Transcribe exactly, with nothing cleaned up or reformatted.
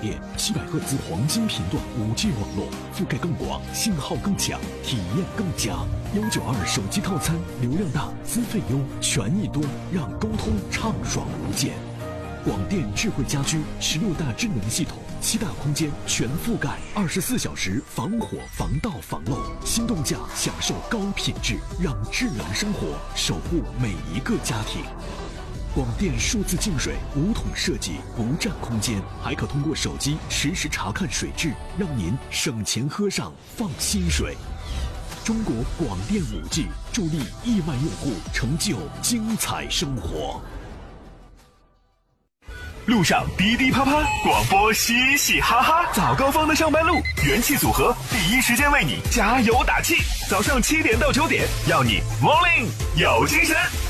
链，七百赫兹黄金频段 五 G 网络，覆盖更广，信号更强，体验更佳。幺九二手机套餐，流量大，资费优，权益多，让沟通畅爽无间。广电智慧家居，十六大智能系统，七大空间全覆盖，二十四小时防火防盗防漏，心动价享受高品质，让智能生活守护每一个家庭。广电数字净水无桶设计，不占空间，还可通过手机实时查看水质，让您省钱喝上放心水。中国广电 五 G 助力亿万用户成就精彩生活。 路上滴滴啪啪，广播嘻嘻哈哈，早高峰的上班路，元气组合第一时间为你加油打气。早上七点到九点，要你 morning 有精神。